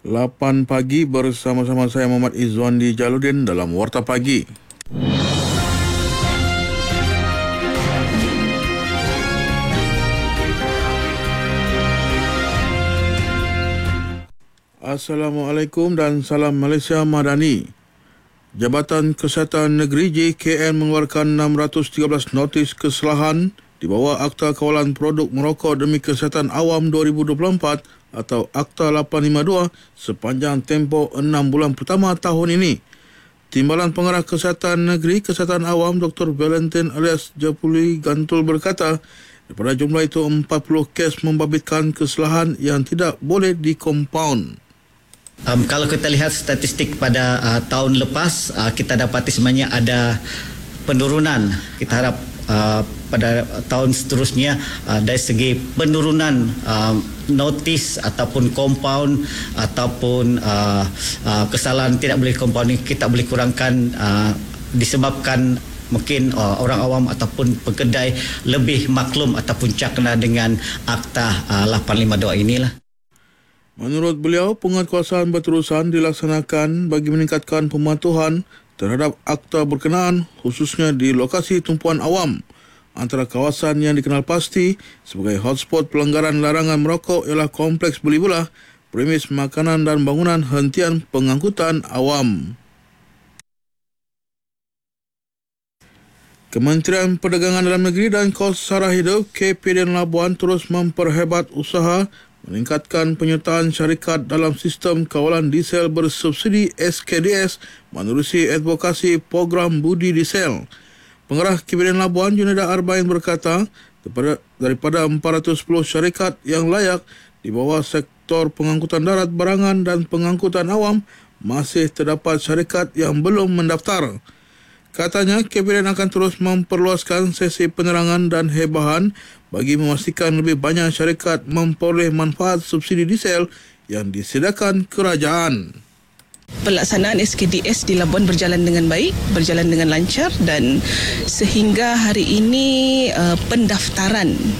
8 pagi bersama-sama saya Muhammad Izzuandi Jaludin dalam Warta Pagi. Assalamualaikum dan salam Malaysia Madani. Jabatan Kesihatan Negeri JKN mengeluarkan 613 notis kesalahan di bawah Akta Kawalan Produk Merokok demi Kesihatan Awam 2024 atau Akta 852 sepanjang tempoh 6 bulan pertama tahun ini. Timbalan Pengarah Kesihatan Negeri Kesihatan Awam Dr. Valentin alias Japuli Gantul berkata, daripada jumlah itu 40 kes membabitkan kesalahan yang tidak boleh dikompaun. Kalau kita lihat statistik pada tahun lepas, kita dapati sebenarnya ada penurunan. Kita harap pada tahun seterusnya dari segi penurunan notis ataupun compound ataupun kesalahan tidak boleh compound ini kita boleh kurangkan disebabkan mungkin orang awam ataupun pekedai lebih maklum ataupun cakna dengan Akta 852 inilah. Menurut beliau, penguatkuasaan berterusan dilaksanakan bagi meningkatkan pematuhan terhadap akta berkenaan khususnya di lokasi tumpuan awam. Antara kawasan yang dikenal pasti sebagai hotspot pelanggaran larangan merokok ialah kompleks beli belah, premis makanan dan bangunan hentian pengangkutan awam. Kementerian Perdagangan Dalam Negeri dan Kos Sara Hidup KPDN Labuan terus memperhebat usaha meningkatkan penyertaan syarikat dalam sistem kawalan diesel bersubsidi SKDS menerusi advokasi program Budi Diesel. Pengarah KPDN Labuan Juneda Arbain berkata, daripada 410 syarikat yang layak di bawah sektor pengangkutan darat barangan dan pengangkutan awam, masih terdapat syarikat yang belum mendaftar. Katanya, KPDN akan terus memperluaskan sesi penerangan dan hebahan bagi memastikan lebih banyak syarikat memperoleh manfaat subsidi diesel yang disediakan kerajaan. Pelaksanaan SKDS di Labuan berjalan dengan baik, berjalan dengan lancar dan sehingga hari ini pendaftaran